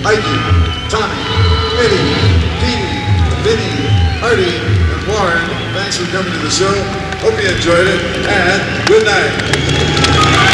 Ike, Tommy, Eddie, Petey, Vinny, Artie, and Warren. Thanks for coming to the show. Hope you enjoyed it, and good night.